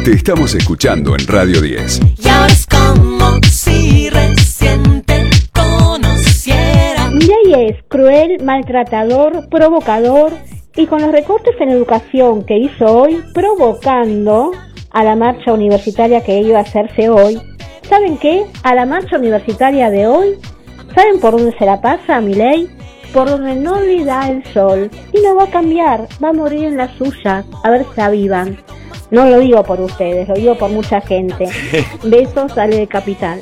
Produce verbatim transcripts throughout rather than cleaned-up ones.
Te estamos escuchando en Radio diez. Y ahora es como si recién te conociera. Milei es cruel, maltratador, provocador y con los recortes en educación que hizo hoy, provocando a la marcha universitaria que iba a hacerse hoy. ¿Saben qué? A la marcha universitaria de hoy, ¿saben por dónde se la pasa Milei? Por donde no le da el sol. Y no va a cambiar, va a morir en la suya. A ver si avivan. No lo digo por ustedes, lo digo por mucha gente. Besos, Ale de Capital.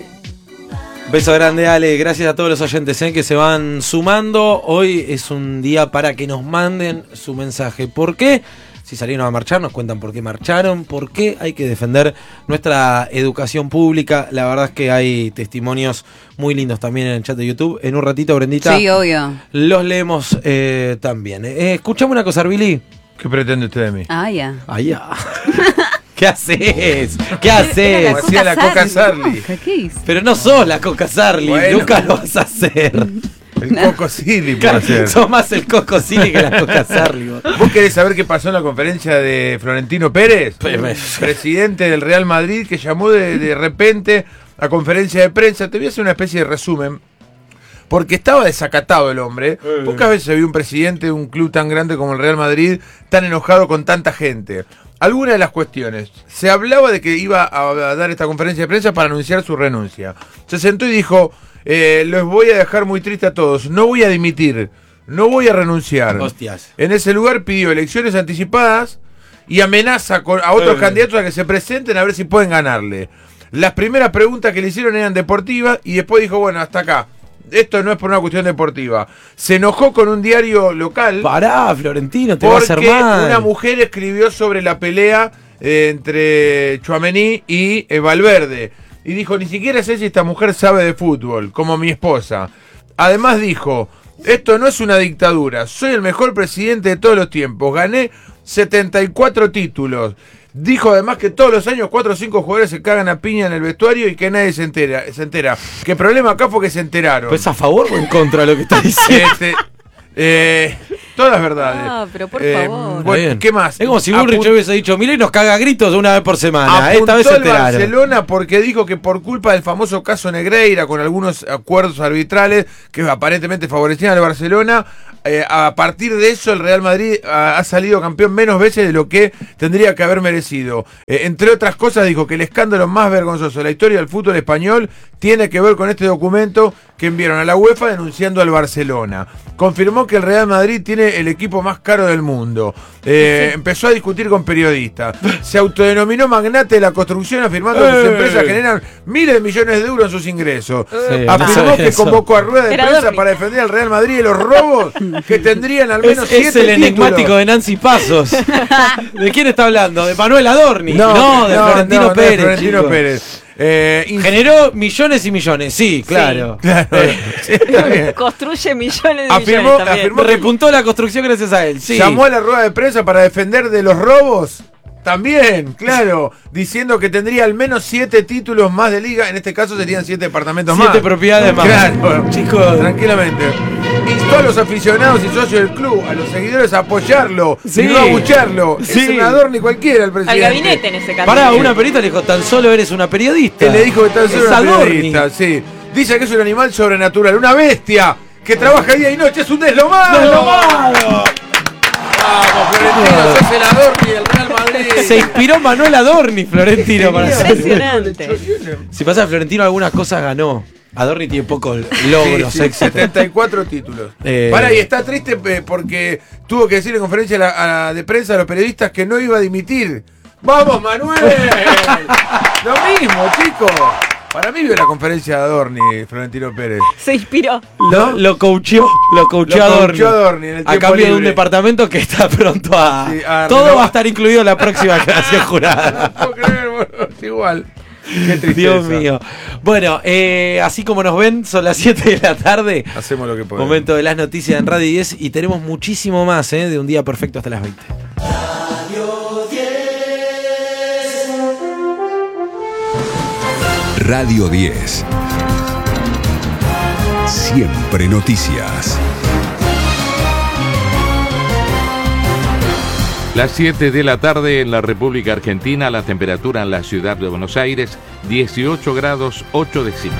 Beso grande, Ale. Gracias a todos los oyentes ¿eh? que se van sumando. Hoy es un día para que nos manden su mensaje. ¿Por qué? Si salieron a marchar, nos cuentan por qué marcharon, por qué hay que defender nuestra educación pública. La verdad es que hay testimonios muy lindos también en el chat de YouTube. En un ratito, Brendita, sí, obvio, los leemos eh, también. Eh, escuchame una cosa, Arbili. ¿Qué pretende usted de mí? Ah, ya. Ah, ya. ¿Qué haces? ¿Qué haces? Como hacía la Coca Sarli. ¿Qué hizo? Pero no sos la Coca Sarli, Bueno. nunca lo vas a hacer. El Coco Silly puede ser. Sos más el Coco Silly que la Coca Sarli. Vos. ¿Vos querés saber qué pasó en la conferencia de Florentino Pérez? Pe- me- Presidente del Real Madrid, que llamó de, de repente a conferencia de prensa. Te voy a hacer una especie de resumen. Porque estaba desacatado el hombre. Pocas veces se vio un presidente de un club tan grande como el Real Madrid tan enojado con tanta gente. Algunas de las cuestiones. Se hablaba de que iba a dar esta conferencia de prensa para anunciar su renuncia. Se sentó y dijo, eh, los voy a dejar muy tristes a todos. No voy a dimitir. No voy a renunciar. Hostias. En ese lugar pidió elecciones anticipadas y amenaza con, a otros Eh. candidatos a que se presenten a ver si pueden ganarle. Las primeras preguntas que le hicieron eran deportivas y después dijo, bueno, hasta acá. Esto no es por una cuestión deportiva. Se enojó con un diario local. Pará, Florentino, te va a hacer Porque mal. una mujer escribió sobre la pelea eh, entre Tchouaméni y eh, Valverde. Y dijo, ni siquiera sé si esta mujer sabe de fútbol, como mi esposa. Además dijo, esto no es una dictadura, soy el mejor presidente de todos los tiempos, gané setenta y cuatro títulos. Dijo además que todos los años cuatro o cinco jugadores se cagan a piña en el vestuario y que nadie se entera. Se entera. Que el problema acá fue que se enteraron. ¿Pues a favor o en contra de lo que está diciendo? Este, eh, todas verdades. Ah, pero por Eh, favor. bueno, Bien. ¿qué más? Es como si Bullrich Apun- hubiese dicho, Milei nos caga a gritos una vez por semana. Apuntó Esta vez se el enteraron. Barcelona porque dijo que por culpa del famoso caso Negreira, con algunos acuerdos arbitrales que aparentemente favorecían al Barcelona, eh, a partir de eso el Real Madrid ha, ha salido campeón menos veces de lo que tendría que haber merecido. Eh, entre otras cosas dijo que el escándalo más vergonzoso de la historia del fútbol español tiene que ver con este documento que enviaron a la UEFA denunciando al Barcelona. Confirmó que el Real Madrid tiene el equipo más caro del mundo. Eh, sí. Empezó a discutir con periodistas. Se autodenominó magnate de la construcción, afirmando que sus ¡Eh! empresas generan miles de millones de euros en sus ingresos. Sí, Afirmó no que eso. convocó a rueda de Era prensa Dorni. para defender al Real Madrid de los robos que tendrían al menos Es, siete es el títulos. enigmático de Nancy Pasos. ¿De quién está hablando? ¿De Manuel Adorni? No, de Florentino no, de Pérez. Florentino chicos. Pérez. Eh, ins- Generó millones y millones, sí, claro. Claro, sí, está bien. Construye millones de Afirmó- millones también. afirmó- Repuntó la construcción gracias a él, sí. Llamó a la rueda de prensa para defender de los robos. También, claro, diciendo que tendría al menos siete títulos más de liga. En este caso serían siete departamentos más. Siete propiedades más. Claro, Chicos. tranquilamente. Instó a los aficionados y socios del club, a los seguidores a apoyarlo, Sí. y no a abucharlo. Sí. Es un Adorni cualquiera el Al presidente. gabinete en ese caso. Pará, una perita le dijo, tan solo eres una periodista. Que le dijo que está Es solo una Adorni. periodista, sí. Dice que es un animal sobrenatural, una bestia que trabaja día y noche, es un deslomado. ¡Deslomado! Vamos, Florentino, sos el Adorni del Real Madrid. Se inspiró Manuel Adorni, Florentino, para hacer. Impresionante. Si pasa, Florentino algunas cosas ganó. Adorni tiene pocos logros, Sí, sí, éxitos. setenta y cuatro títulos. Eh. Para, y está triste eh, porque tuvo que decir en conferencia a la- a la de prensa a los periodistas que no iba a dimitir. ¡Vamos, Manuel! Lo mismo, chicos. Para mí vio la conferencia de Adorni, Florentino Pérez. Se inspiró. Lo, lo coacheó, lo coacheó Lo Adorni. coacheó Adorni en el a tiempo cambio de un libre. departamento que está pronto a. Sí, a todo renovar. va a estar incluido en la próxima creación jurada. No puedo creer, bueno, es igual. Qué tristeza. Dios mío. Bueno, eh, así como nos ven, son las siete de la tarde. Hacemos lo que podemos. Momento de las noticias en Radio diez y tenemos muchísimo más, ¿eh? De un día perfecto hasta las veinte. Radio diez. Siempre noticias. Las siete de la tarde en la República Argentina, la temperatura en la ciudad de Buenos Aires, dieciocho grados ocho décimas.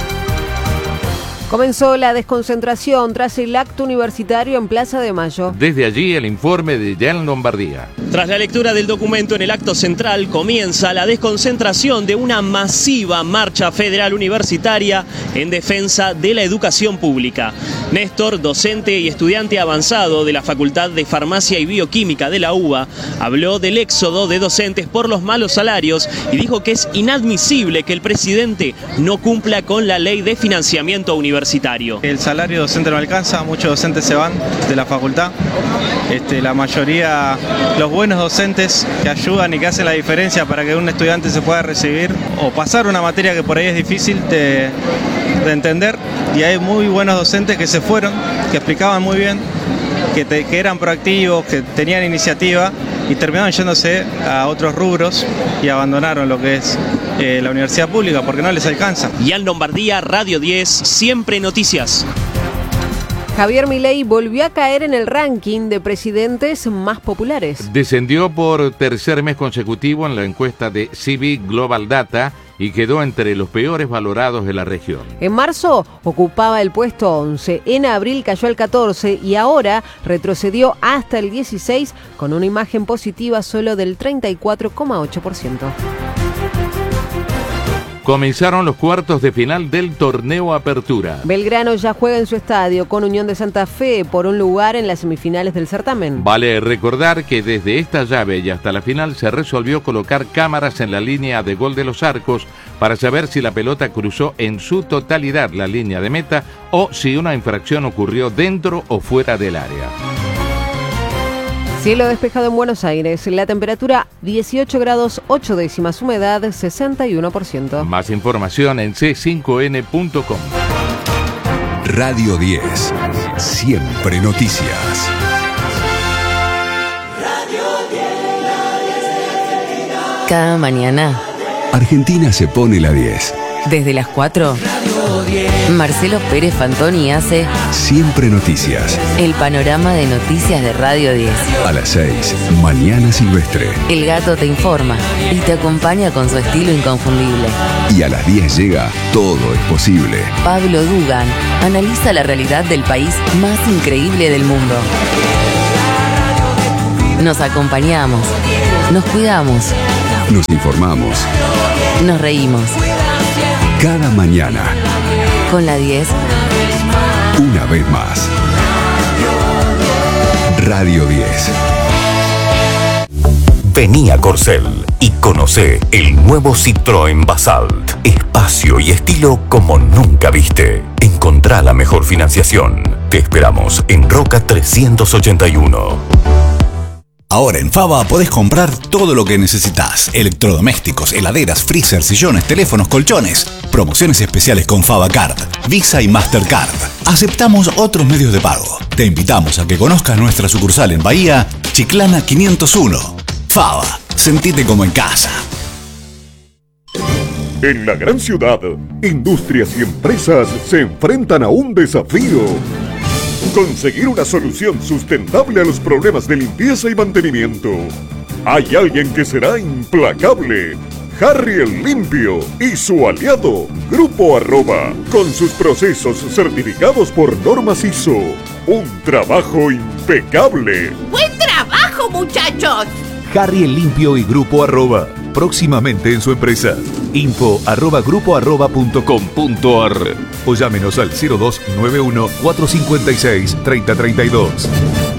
Comenzó la desconcentración tras el acto universitario en Plaza de Mayo. Desde allí el informe de Jan Lombardía. Tras la lectura del documento en el acto central, comienza la desconcentración de una masiva marcha federal universitaria en defensa de la educación pública. Néstor, docente y estudiante avanzado de la Facultad de Farmacia y Bioquímica de la UBA, habló del éxodo de docentes por los malos salarios y dijo que es inadmisible que el presidente no cumpla con la ley de financiamiento universitario. El salario docente no alcanza, muchos docentes se van de la facultad. Este, la mayoría, los buenos docentes que ayudan y que hacen la diferencia para que un estudiante se pueda recibir o pasar una materia que por ahí es difícil de, de entender. Y hay muy buenos docentes que se fueron, que explicaban muy bien, que, te, que eran proactivos, que tenían iniciativa y terminaron yéndose a otros rubros y abandonaron lo que es eh, la universidad pública porque no les alcanza. Jan Lombardía, Radio diez, siempre noticias. Javier Milei volvió a caer en el ranking de presidentes más populares. Descendió por tercer mes consecutivo en la encuesta de C B Global Data y quedó entre los peores valorados de la región. En marzo ocupaba el puesto once, en abril cayó al catorce y ahora retrocedió hasta el dieciséis con una imagen positiva solo del treinta y cuatro coma ocho por ciento. Comenzaron los cuartos de final del torneo Apertura. Belgrano ya juega en su estadio con Unión de Santa Fe por un lugar en las semifinales del certamen. Vale recordar que desde esta llave y hasta la final se resolvió colocar cámaras en la línea de gol de los arcos para saber si la pelota cruzó en su totalidad la línea de meta o si una infracción ocurrió dentro o fuera del área. Cielo despejado en Buenos Aires, la temperatura dieciocho grados ocho décimas, humedad sesenta y uno por ciento. Más información en c cinco n punto com. Radio diez, siempre noticias. Cada mañana, Argentina se pone la diez. desde las cuatro, Marcelo Pérez Fantoni hace Siempre noticias. el panorama de noticias de Radio diez. A las seis, Mañana Silvestre. El gato te informa y te acompaña con su estilo inconfundible. Y a las diez llega Todo es posible. Pablo Dugan analiza la realidad del país más increíble del mundo. Nos acompañamos, nos cuidamos, Nos informamos. nos reímos. Cada mañana, Con la diez, una vez más. Radio diez. Vení a Corcel y conoce el nuevo Citroën Basalt. Espacio y estilo como nunca viste. Encontrá la mejor financiación. Te esperamos en Roca trescientos ochenta y uno. Ahora en Fava podés comprar todo lo que necesitas. Electrodomésticos, heladeras, freezer, sillones, teléfonos, colchones. Promociones especiales con Fava Card, Visa y Mastercard. Aceptamos otros medios de pago. Te invitamos a que conozcas nuestra sucursal en Bahía, Chiclana quinientos uno. Fava, sentite como en casa. En la gran ciudad, industrias y empresas se enfrentan a un desafío. Conseguir una solución sustentable a los problemas de limpieza y mantenimiento. Hay alguien que será implacable. Harry el Limpio y su aliado, Grupo Arroba, con sus procesos certificados por normas I S O. Un trabajo impecable. ¡Buen trabajo, muchachos! Harry el Limpio y Grupo Arroba, próximamente en su empresa. Info arroba grupo arroba punto com punto ar o llámenos al cero dos nueve uno cuatro cinco seis tres cero tres dos.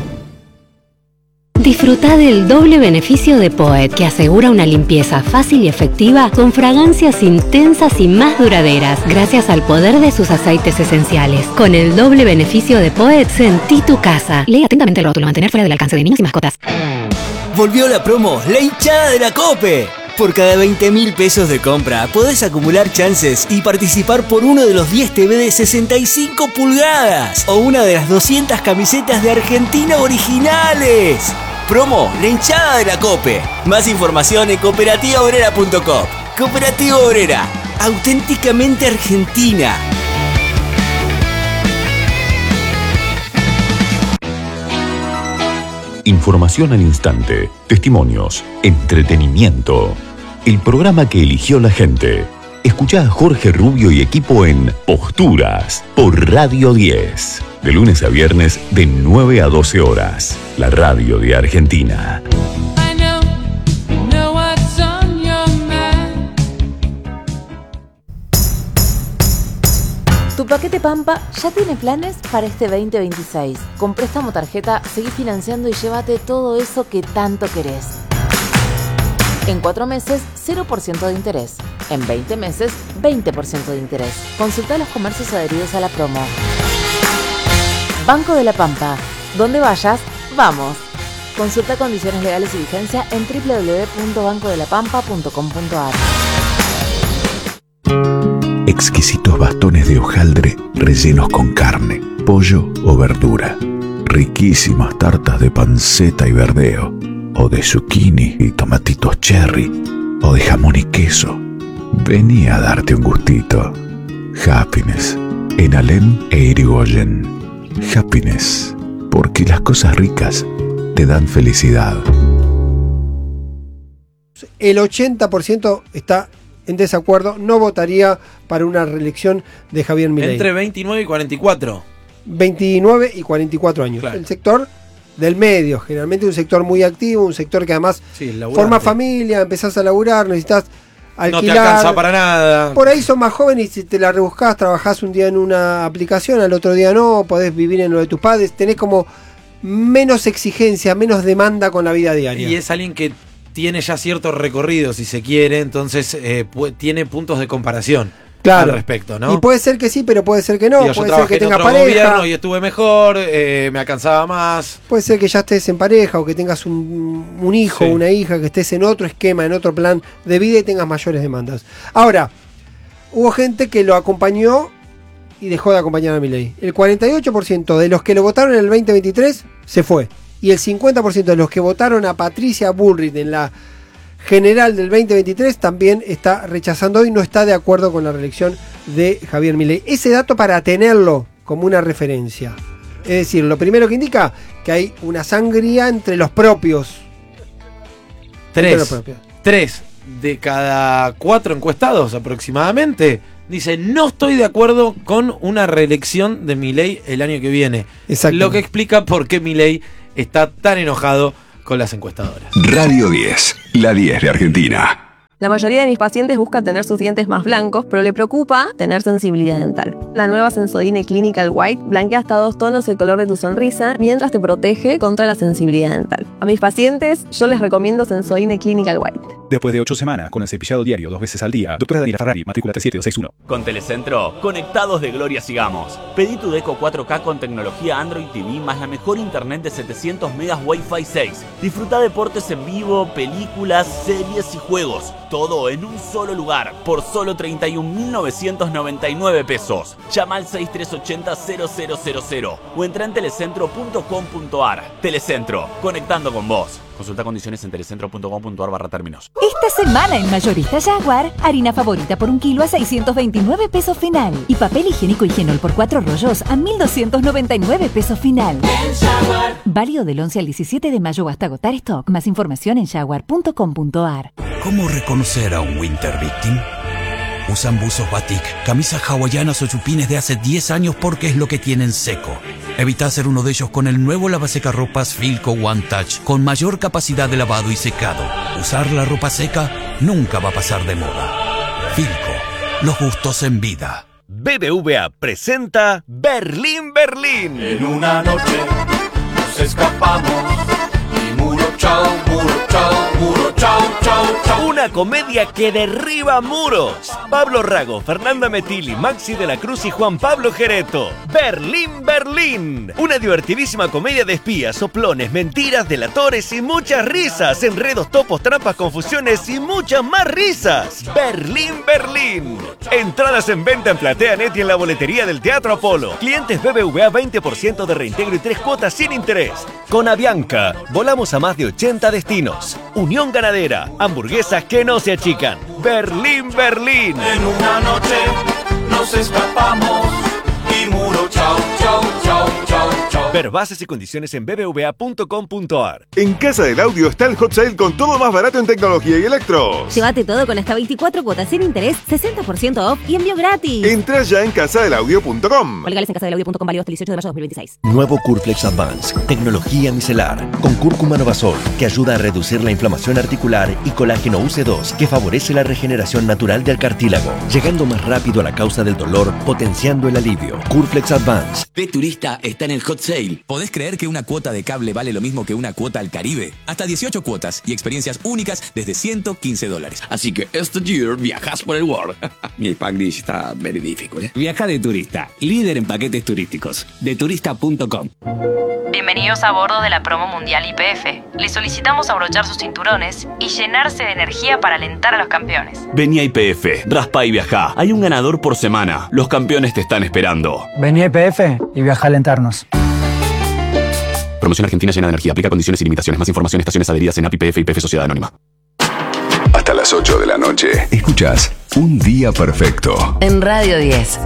Disfruta del doble beneficio de Poet, que asegura una limpieza fácil y efectiva con fragancias intensas y más duraderas, gracias al poder de sus aceites esenciales. Con el doble beneficio de Poet, sentí tu casa. Lee atentamente el rótulo, mantener fuera del alcance de niños y mascotas. Volvió la promo, la hinchada de la COPE. Por cada veinte mil pesos de compra podés acumular chances y participar por uno de los diez T V de sesenta y cinco pulgadas o una de las doscientas camisetas de Argentina originales. Promo, la hinchada de la COPE. Más información en cooperativa obrera punto com. Cooperativa Obrera, auténticamente argentina. información al instante, testimonios, entretenimiento. El programa que eligió la gente. Escuchá a Jorge Rubio y equipo en Posturas por Radio diez. De lunes a viernes de nueve a doce horas. La radio de Argentina. Tu paquete Pampa ya tiene planes para este veinte veintiséis. Con préstamo tarjeta, seguí financiando y llévate todo eso que tanto querés. En cuatro meses, cero por ciento de interés. En veinte meses, veinte por ciento de interés. Consulta los comercios adheridos a la promo. Banco de la Pampa. Donde vayas, vamos. Consulta condiciones legales y vigencia en doble u doble u doble u punto banco de la pampa punto com punto a r. Exquisitos bastones de hojaldre rellenos con carne, pollo o verdura. Riquísimas tartas de panceta y verdeo, o de zucchini y tomatitos cherry, o de jamón y queso. Vení a darte un gustito. Happiness, en Alem e Irigoyen. Happiness, porque las cosas ricas te dan felicidad. El ochenta por ciento está en desacuerdo, no votaría para una reelección de Javier Milei. Entre veintinueve y cuarenta y cuatro. veintinueve y cuarenta y cuatro años. Claro. El sector del medio, generalmente un sector muy activo, un sector que además sí, forma familia, empezás a laburar, necesitas alquilar. No te alcanza para nada. Por ahí sos más joven y si te la rebuscás, trabajás un día en una aplicación, al otro día no, podés vivir en lo de tus padres, tenés como menos exigencia, menos demanda con la vida diaria. Y es alguien que tiene ya cierto recorrido, si se quiere, entonces eh, pu- tiene puntos de comparación claro. al respecto, ¿no? Y puede ser que sí, pero puede ser que no. Digo, puede yo ser que en tengas otro pareja. Gobierno y estuve mejor, eh, me alcanzaba más. Puede ser que ya estés en pareja o que tengas un, un hijo o sí. una hija, que estés en otro esquema, en otro plan de vida y tengas mayores demandas. Ahora, hubo gente que lo acompañó y dejó de acompañar a Milei. El cuarenta y ocho por ciento de los que lo votaron en el veinte veintitrés se fue. Y el cincuenta por ciento de los que votaron a Patricia Bullrich en la general del veinte veintitrés también está rechazando y no está de acuerdo con la reelección de Javier Milei. Ese dato para tenerlo como una referencia. Es decir, lo primero que indica que hay una sangría entre los propios. Tres, entre los propios. tres de cada cuatro encuestados aproximadamente dicen no estoy de acuerdo con una reelección de Milei el año que viene. Lo que explica por qué Milei está tan enojado con las encuestadoras. Radio diez, la diez de Argentina. La mayoría de mis pacientes buscan tener sus dientes más blancos, pero le preocupa tener sensibilidad dental. La nueva Sensodyne Clinical White blanquea hasta dos tonos el color de tu sonrisa mientras te protege contra la sensibilidad dental. A mis pacientes yo les recomiendo Sensodyne Clinical White. Después de ocho semanas con el cepillado diario dos veces al día, doctora Daniela Ferrari, matrícula tres siete dos seis uno. Con Telecentro, conectados de gloria sigamos. Pedí tu Deco cuatro K con tecnología Android T V más la mejor internet de setecientos megas Wi-Fi seis. Disfruta deportes en vivo, películas, series y juegos. Todo en un solo lugar, por solo treinta y un mil novecientos noventa y nueve pesos. Llama al seis tres ocho cero cero cero cero cero o entra en telecentro punto com punto a r. Telecentro, conectando con vos. Consulta condiciones en telecentro punto com punto a r barra términos. Esta semana en Mayorista Jaguar, harina favorita por un kilo a seiscientos veintinueve pesos final. Y papel higiénico Higienol por cuatro rollos a mil doscientos noventa y nueve pesos final. Válido del once al diecisiete de mayo hasta agotar stock. Más información en jaguar punto com punto a r. ¿Cómo reconocer a un Winter Victim? Usan buzos batik, camisas hawaianas o chupines de hace diez años porque es lo que tienen seco. Evita ser uno de ellos con el nuevo lavasecarropas Filco One Touch con mayor capacidad de lavado y secado. Usar la ropa seca nunca va a pasar de moda. Filco, los gustos en vida. B B V A presenta Berlín, Berlín. En una noche nos escapamos y muro chao, muro chao, muro chao, chao, chao. Una comedia que derriba muros. Pablo Rago, Fernanda Metilli, Maxi de la Cruz y Juan Pablo Gereto. Berlín, Berlín. Una divertidísima comedia de espías, soplones, mentiras, delatores y muchas risas. Enredos, topos, trampas, confusiones y muchas más risas. Berlín, Berlín. Entradas en venta en PlateaNet y en la boletería del Teatro Apolo. Clientes B B V A veinte por ciento de reintegro y tres cuotas sin interés. Con Avianca, volamos a más de ochenta destinos. Unión Ganadera, hamburguesas que no se achican. Berlín, Berlín. En una noche nos escapamos y muro chao. chau, chau, chau, chau, chau. Ver bases y condiciones en b b v a punto com punto a r. En Casa del Audio está el Hot Sale con todo más barato en tecnología y electro. Llévate todo con hasta veinticuatro cuotas sin interés, sesenta por ciento off y envío gratis. Entra ya en casa del audio punto com. Legales en casadelaudio punto com, válido hasta el dieciocho de mayo de dos mil veintiséis. Nuevo Curflex Advance, tecnología micelar, con cúrcuma Novasol, que ayuda a reducir la inflamación articular, y colágeno U C dos, que favorece la regeneración natural del cartílago, llegando más rápido a la causa del dolor, potenciando el alivio. Curflex Advance. P Turista está en el Hot Sale. ¿Podés creer que una cuota de cable vale lo mismo que una cuota al Caribe? Hasta dieciocho cuotas y experiencias únicas desde ciento quince dólares. Así que este year viajas por el world. Mi Spanglish está very difficult, ¿eh? Viaja de turista, líder en paquetes turísticos. de turista punto com. Bienvenidos a bordo de la promo mundial Y P F. Les solicitamos abrochar sus cinturones y llenarse de energía para alentar a los campeones. Vení a Y P F, raspa y viajá. Hay un ganador por semana. Los campeones te están esperando. Vení a Y P F y viaja a alentarnos. Promoción Argentina llena de energía. Aplica condiciones y limitaciones. Más información, estaciones adheridas en A P I P F y P F Sociedad Anónima. Hasta las ocho de la noche. Escuchás Un Día Perfecto. En Radio diez.